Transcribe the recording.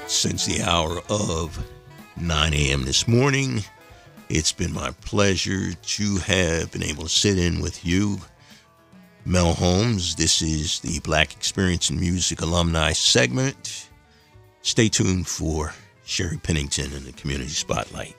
since the hour of 9 a.m. this morning. It's been my pleasure to have been able to sit in with you, Mel Holmes. This is the Black Experience in Music alumni segment. Stay tuned for Sherry Pennington in the Community Spotlight.